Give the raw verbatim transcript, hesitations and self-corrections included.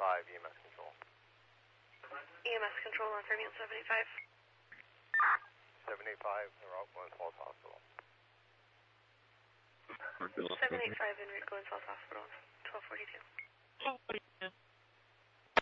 five, E M S control. E M S control on Fairfield seven eight five. seven eight five, en route Glens Falls Hospital. seven eight five en route Glens Falls Hospital, twelve forty-two. twelve forty-two.